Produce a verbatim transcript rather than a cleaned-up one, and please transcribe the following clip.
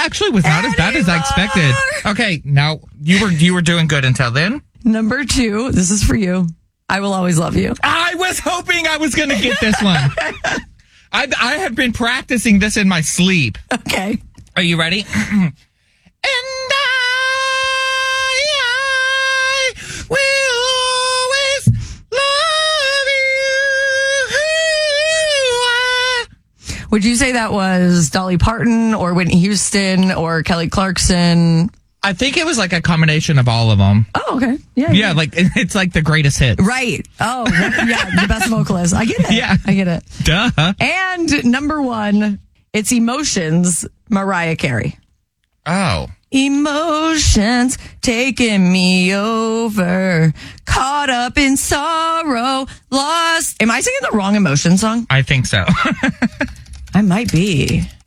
actually was not as bad as I expected. Okay, now you were you were doing good until then. Number two, this is for you. I Will Always Love You. I was hoping I was going to get this one. I I have been practicing this in my sleep. Okay. Are you ready? And I, I will always love you. Would you say that was Dolly Parton or Whitney Houston or Kelly Clarkson? I think it was like a combination of all of them. Oh, okay. Yeah. Yeah, like it's like the greatest hit. Right. Oh, yeah. The best vocalist. I get it. Yeah. I get it. Duh. And number one, it's Emotions, Mariah Carey. Oh. Emotions taking me over, caught up in sorrow, lost. Am I singing the wrong Emotion song? I think so. I might be.